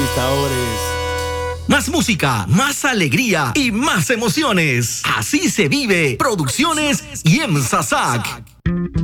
conquistadores. Más música, más alegría y más emociones. Así se vive. Producciones y Sasac.